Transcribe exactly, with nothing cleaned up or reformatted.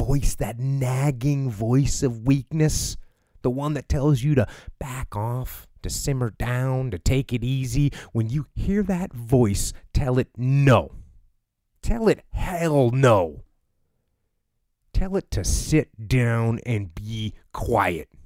voice, that nagging voice of weakness, the one that tells you to back off, to simmer down, to take it easy, when you hear that voice, tell it no. Tell it hell no. Tell it to sit down and be quiet.